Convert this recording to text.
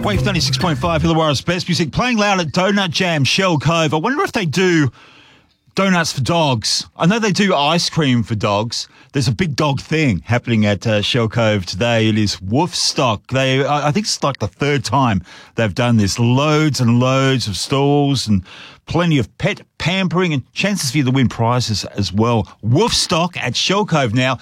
Wave 96.5 Illawarra's best music, playing loud at Donut Jam, Shell Cove. I wonder if they do donuts for dogs. I know they do ice cream for dogs. There's a big dog thing happening at Shell Cove today. It is Woofstock. I think it's like the third time they've done this. Loads and loads of stalls and plenty of pet pampering and chances for you to win prizes as well. Woofstock at Shell Cove now.